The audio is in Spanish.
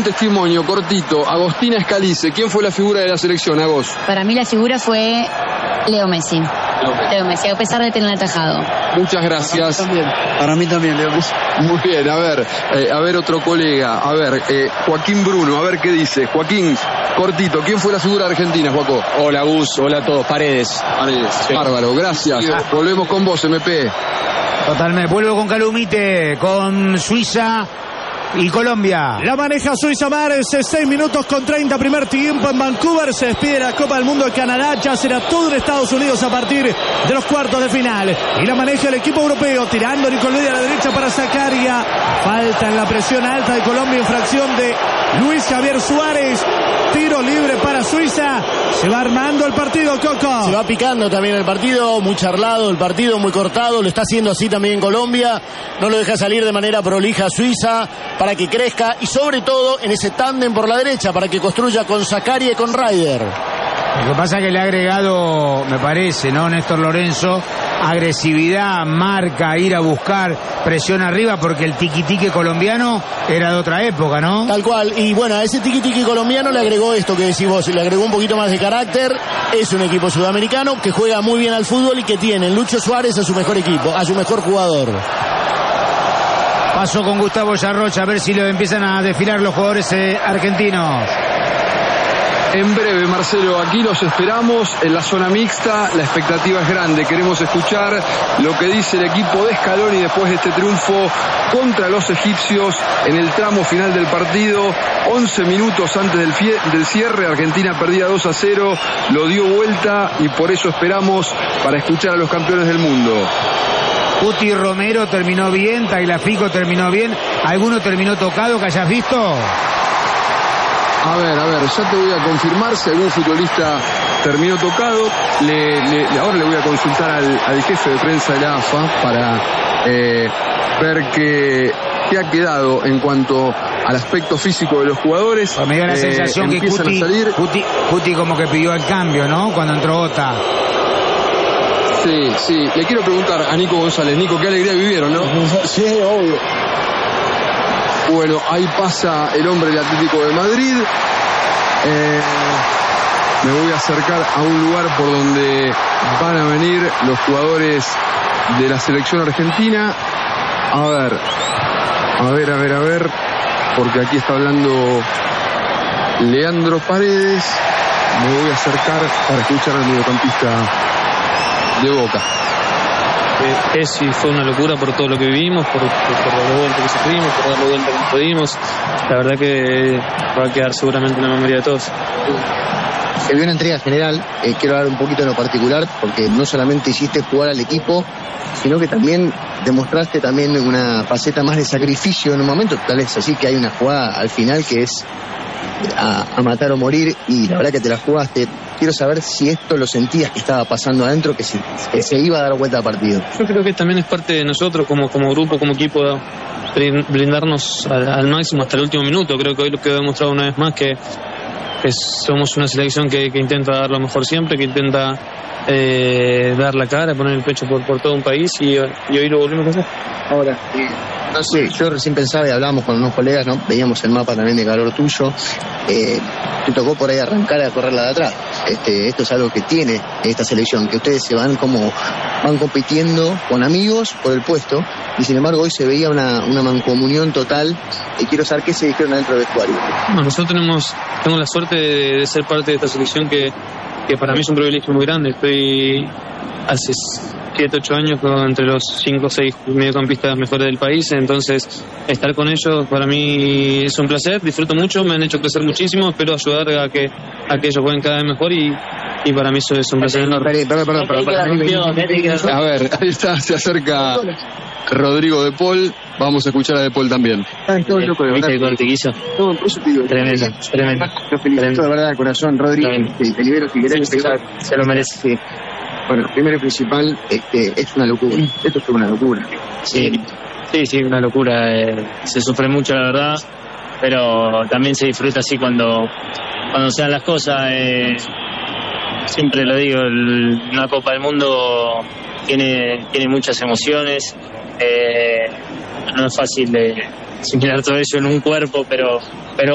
testimonio cortito. Agostina Scalise, ¿quién fue la figura de la selección, Agos? Para mí la figura fue Leo Messi. Leo Messi, a pesar de tener atajado. Muchas gracias. Para mí también, Leo Messi. Muy bien, a ver otro colega. A ver, Joaquín Bruno, a ver qué dice. Joaquín, cortito, ¿quién fue la figura de Argentina, Joaco? Hola, Gus, hola a todos. Paredes. Sí. Bárbaro, gracias. Volvemos con vos, MP. Totalmente, vuelvo con Calumite, con Suiza y Colombia. La maneja Suiza Mares, 6 minutos con 30, primer tiempo en Vancouver. Se despide la Copa del Mundo de Canadá. Ya será todo en Estados Unidos a partir de los cuartos de final. Y la maneja el equipo europeo, tirando Nicolini a la derecha para Zakaria. Falta en la presión alta de Colombia, infracción de Luis Javier Suárez. Tiro libre para Suiza. Se va armando el partido, Coco. Se va picando también el partido, muy charlado el partido, muy cortado. Lo está haciendo así también Colombia. No lo deja salir de manera prolija Suiza para que crezca y sobre todo en ese tándem por la derecha para que construya con Zakaria y con Ryder. Lo que pasa es que le ha agregado, me parece, ¿no? Néstor Lorenzo, agresividad, marca, ir a buscar presión arriba, porque el tiqui-tiqui colombiano era de otra época, ¿no? Tal cual, y bueno, a ese tiqui-tiqui colombiano le agregó esto que decís vos, le agregó un poquito más de carácter. Es un equipo sudamericano que juega muy bien al fútbol y que tiene en Lucho Suárez a su mejor equipo, a su mejor jugador. Paso con Gustavo Yarrocha, a ver si lo empiezan a desfilar los jugadores argentinos. En breve, Marcelo, aquí los esperamos en la zona mixta. La expectativa es grande. Queremos escuchar lo que dice el equipo de Scaloni después de este triunfo contra los egipcios en el tramo final del partido. 11 minutos antes del cierre, Argentina perdía 2-0, lo dio vuelta y por eso esperamos para escuchar a los campeones del mundo. Cuti Romero terminó bien, Tagliafico terminó bien. ¿Alguno terminó tocado que hayas visto? A ver, ya te voy a confirmar si algún futbolista terminó tocado. Ahora le voy a consultar al jefe de prensa de la AFA para ver qué ha quedado en cuanto al aspecto físico de los jugadores. Pues me da la sensación que Cuti como que pidió el cambio, ¿no? Cuando entró Ota. Sí. Le quiero preguntar a Nico González. Nico, qué alegría vivieron, ¿no? Sí, obvio. Bueno, ahí pasa el hombre del Atlético de Madrid. Me voy a acercar a un lugar por donde van a venir los jugadores de la selección argentina. A ver, porque aquí está hablando Leandro Paredes. Me voy a acercar para escuchar al mediocampista de Boca. Es y fue una locura por todo lo que vivimos, por la vuelta que sufrimos, por dar la vuelta que pudimos. La verdad que va a quedar seguramente en la memoria de todos. Se vio una entrega general, quiero hablar un poquito de lo particular, porque no solamente hiciste jugar al equipo, sino que también demostraste también una faceta más de sacrificio en un momento. Tal vez así que hay una jugada al final que es a matar o morir, y la verdad que te la jugaste. Quiero saber si esto lo sentías que estaba pasando adentro, que se iba a dar vuelta al partido. Yo creo que también es parte de nosotros como grupo, como equipo, brindarnos al máximo hasta el último minuto. Creo que hoy lo que he demostrado una vez más que somos una selección que intenta dar lo mejor siempre, que intenta dar la cara, poner el pecho por todo un país, y hoy lo volvimos a hacer. Ahora, no sé, yo recién pensaba y hablábamos con unos colegas, ¿no? Veíamos el mapa también de calor tuyo. Te tocó por ahí arrancar a correrla de atrás. Esto es algo que tiene esta selección, que ustedes van compitiendo con amigos por el puesto, y sin embargo hoy se veía una mancomunión total. Y quiero saber qué se dijeron adentro del vestuario. Bueno, nosotros tengo la suerte de ser parte de esta selección que para mí es un privilegio muy grande. Estoy hace 7-8 años entre los 5 o 6 mediocampistas mejores del país, entonces estar con ellos para mí es un placer, disfruto mucho, me han hecho crecer muchísimo, espero ayudar a que ellos jueguen cada vez mejor, y para mí eso es un placer enorme. Perdón. A ver, ahí está, se acerca Rodrigo De Paul. Vamos a escuchar a De Paul también. ¿Viste el corte que hizo? Tremendo. Lo felicito de verdad de corazón, Rodrigo. Te libero si querés. Se lo merece. Sí. Bueno, primero y principal, es una locura. Esto es una locura. Sí, una locura. Se sufre mucho, la verdad, pero también se disfruta así cuando se dan las cosas. Siempre lo digo, una Copa del Mundo tiene muchas emociones. No es fácil de asimilar todo eso en un cuerpo, pero